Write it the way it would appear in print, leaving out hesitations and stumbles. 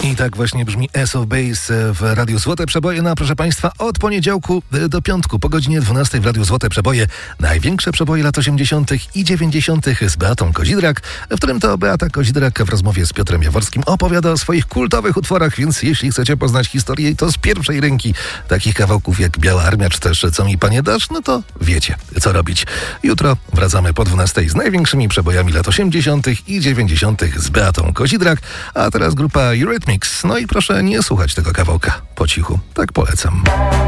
I tak właśnie brzmi Ace of Base w Radiu Złote Przeboje. No, proszę Państwa, od poniedziałku do piątku po godzinie 12 w Radiu Złote Przeboje. Największe przeboje lat 80. i 90. z Beatą Kozidrak, w którym to Beata Kozidrak w rozmowie z Piotrem Jaworskim opowiada o swoich kultowych utworach, więc jeśli chcecie poznać historię, to z pierwszej ręki takich kawałków jak Biała Armia, czy też Co mi Panie dasz, no to wiecie, co robić. Jutro wracamy po 12 z największymi przebojami lat 80. i 90. z Beatą Kozidrak, a teraz grupa Eurythmics. No i proszę nie słuchać tego kawałka po cichu, tak polecam.